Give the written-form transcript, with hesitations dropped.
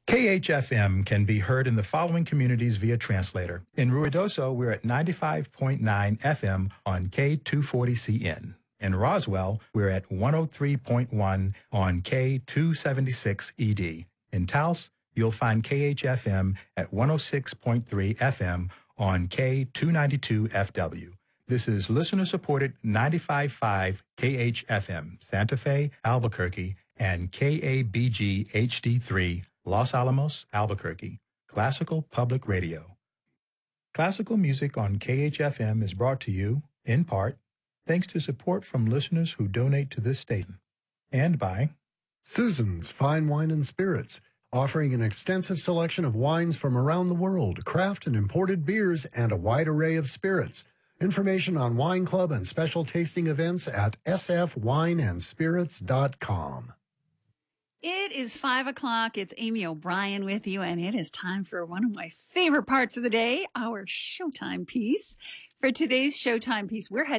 KHFM can be heard in the following communities via translator. In Ruidoso, we're at 95.9 FM on K240CN. In Roswell, we're at 103.1 on K276ED. In Taos, you'll find KHFM at 106.3 FM on K292FW. This is listener-supported 95.5 KHFM, Santa Fe, Albuquerque, and KABG HD3, Los Alamos, Albuquerque, Classical Public Radio. Classical music on KHFM is brought to you, in part, thanks to support from listeners who donate to this station, and by Susan's Fine Wine and Spirits, offering an extensive selection of wines from around the world, craft and imported beers, and a wide array of spirits. Information on Wine Club and special tasting events at sfwineandspirits.com. It is 5 o'clock. It's Amy O'Brien with you, and it is time for one of my favorite parts of the day, our Showtime piece. For today's Showtime piece, we're heading